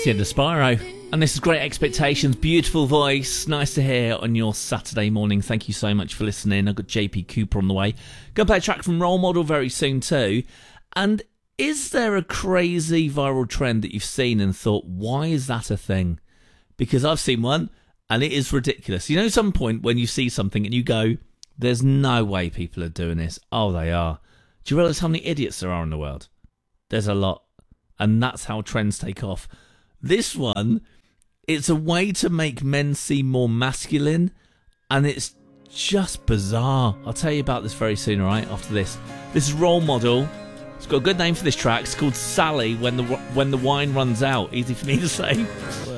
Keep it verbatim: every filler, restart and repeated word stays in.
the end of Spyro. And this is Great Expectations. Beautiful voice. Nice to hear on your Saturday morning. Thank you so much for listening. I've got J P Cooper on the way. Going to play a track from Role Model very soon too. And is there a crazy viral trend that you've seen and thought, why is that a thing? Because I've seen one and it is ridiculous. You know, some point when you see something and you go, there's no way people are doing this. Oh, they are. Do you realise how many idiots there are in the world? There's a lot. And that's how trends take off. This one, it's a way to make men seem more masculine, and it's just bizarre. I'll tell you about this very soon, all right, after this. This is Role Model. It's got a good name for this track. It's called Sally, When the When the Wine Runs Out. Easy for me to say.